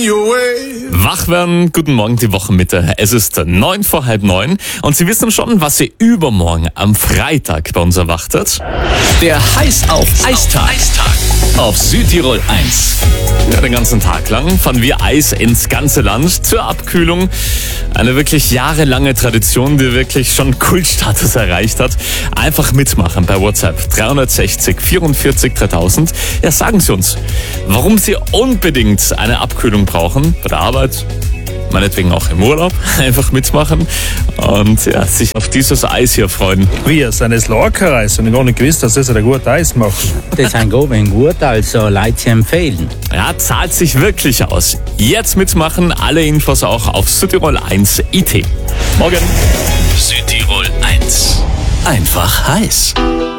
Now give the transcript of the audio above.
Wach werden, guten Morgen, die Wochenmitte. Es ist 9 vor halb 9 und Sie wissen schon, was Sie übermorgen am Freitag bei uns erwartet. Der Heiß auf Eistag auf Südtirol 1. Ja, den ganzen Tag lang fahren wir Eis ins ganze Land zur Abkühlung. Eine wirklich jahrelange Tradition, die wirklich schon Kultstatus erreicht hat. Einfach mitmachen bei WhatsApp 360 44 3000. Ja, sagen Sie uns, warum Sie unbedingt eine Abkühlung brauchen bei der Arbeit. Meinetwegen auch im Urlaub, einfach mitmachen und ja, sich auf dieses Eis hier freuen. Wie, sind das Lagerreis? Und ich gar nicht gewusst, dass das ein gutes Eis macht. Das sind gut, also Leute zu empfehlen. Ja, zahlt sich wirklich aus. Jetzt mitmachen, alle Infos auch auf Südtirol1.it. Morgen. Südtirol 1. Einfach heiß.